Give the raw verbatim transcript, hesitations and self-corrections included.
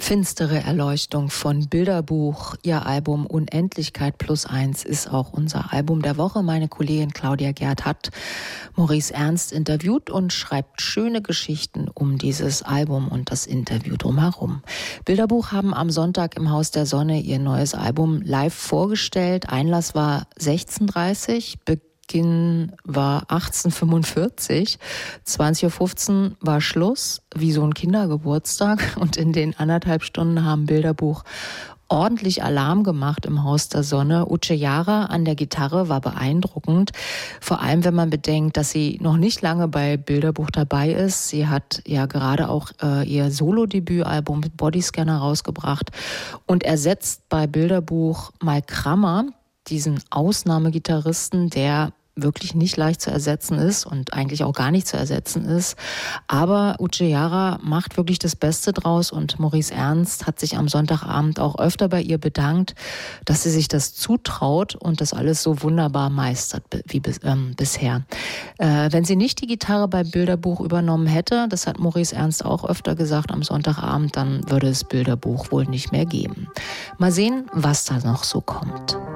Finstere Erleuchtung von Bilderbuch. Ihr Album Unendlichkeit plus eins ist auch unser Album der Woche. Meine Kollegin Claudia Gerd hat Maurice Ernst interviewt und schreibt schöne Geschichten um dieses Album und das Interview drumherum. Bilderbuch haben am Sonntag im Haus der Sonne ihr neues Album live vorgestellt. Einlass war sechzehn Uhr dreißig, Beginn war achtzehn Uhr fünfundvierzig, zwanzig Uhr fünfzehn war Schluss, wie so ein Kindergeburtstag. Und in den anderthalb Stunden haben Bilderbuch ordentlich Alarm gemacht im Haus der Sonne. Uche Jara an der Gitarre war beeindruckend, vor allem wenn man bedenkt, dass sie noch nicht lange bei Bilderbuch dabei ist. Sie hat ja gerade auch äh, ihr Solo-Debütalbum mit Bodyscanner rausgebracht und ersetzt bei Bilderbuch Mike Krammer, diesen Ausnahmegitarristen, der wirklich nicht leicht zu ersetzen ist und eigentlich auch gar nicht zu ersetzen ist. Aber Uche Jara macht wirklich das Beste draus und Maurice Ernst hat sich am Sonntagabend auch öfter bei ihr bedankt, dass sie sich das zutraut und das alles so wunderbar meistert wie bis, ähm, bisher. Äh, wenn sie nicht die Gitarre bei Bilderbuch übernommen hätte, das hat Maurice Ernst auch öfter gesagt am Sonntagabend, dann würde es Bilderbuch wohl nicht mehr geben. Mal sehen, was da noch so kommt.